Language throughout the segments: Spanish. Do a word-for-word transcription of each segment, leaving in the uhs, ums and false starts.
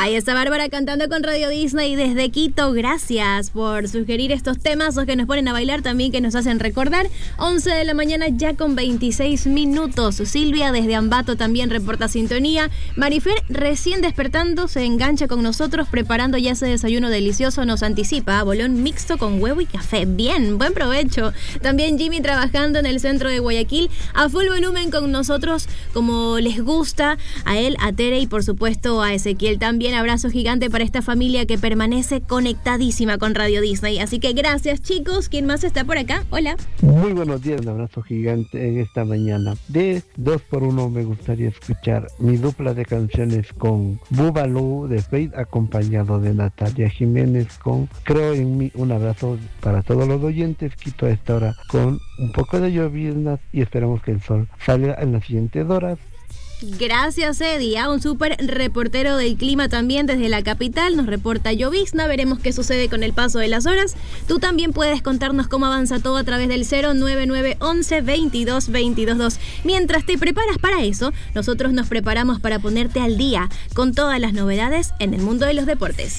Ahí está Bárbara cantando con Radio Disney desde Quito. Gracias por sugerir estos temas, los que nos ponen a bailar también, que nos hacen recordar. once de la mañana ya con veintiséis minutos. Silvia desde Ambato también reporta sintonía. Marifer recién despertando se engancha con nosotros preparando ya ese desayuno delicioso. Nos anticipa bolón mixto con huevo y café. Bien, buen provecho. También Jimmy trabajando en el centro de Guayaquil a full volumen con nosotros como les gusta. A él, a Tere y por supuesto a Ezequiel también. Abrazo gigante para esta familia que permanece conectadísima con Radio Disney. Así que gracias, chicos. ¿Quién más está por acá? Hola. Muy buenos días, un abrazo gigante en esta mañana. De dos por uno me gustaría escuchar mi dupla de canciones con Bubalú de Fate, acompañado de Natalia Jiménez con Creo en mí. Un abrazo para todos los oyentes. Quito a esta hora con un poco de lloviznas y esperamos que el sol salga en las siguientes horas. Gracias, Eddie. A un súper reportero del clima también desde la capital. Nos reporta llovizna. Veremos qué sucede con el paso de las horas. Tú también puedes contarnos cómo avanza todo a través del cero nueve nueve once veintidós veintidós dos. Mientras te preparas para eso, nosotros nos preparamos para ponerte al día con todas las novedades en el mundo de los deportes.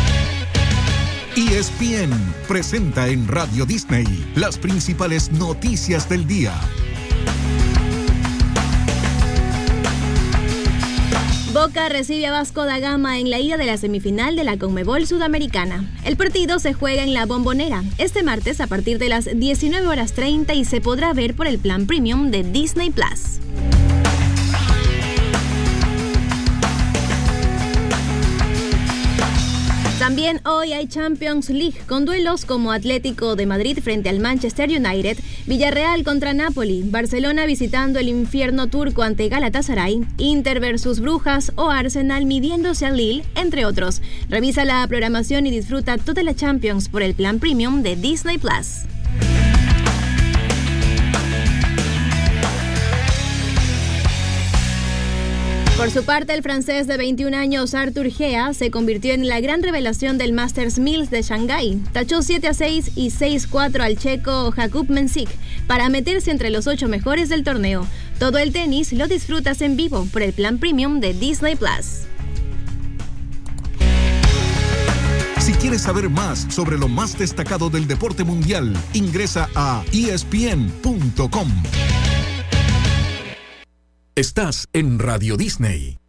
E S P N presenta en Radio Disney las principales noticias del día. Boca recibe a Vasco da Gama en la ida de la semifinal de la Conmebol Sudamericana. El partido se juega en La Bombonera este martes a partir de las diecinueve horas treinta y se podrá ver por el plan premium de Disney Plus. También hoy hay Champions League con duelos como Atlético de Madrid frente al Manchester United, Villarreal contra Napoli, Barcelona visitando el infierno turco ante Galatasaray, Inter versus Brujas o Arsenal midiéndose al Lille, entre otros. Revisa la programación y disfruta toda la Champions por el plan premium de Disney Plus. Por su parte, el francés de veintiún años Arthur Gea se convirtió en la gran revelación del Masters Mills de Shanghái. Tachó siete a seis y seis a cuatro al checo Jakub Mensik para meterse entre los ocho mejores del torneo. Todo el tenis lo disfrutas en vivo por el plan premium de Disney Plus. Si quieres saber más sobre lo más destacado del deporte mundial, ingresa a E S P N punto com. Estás en Radio Disney.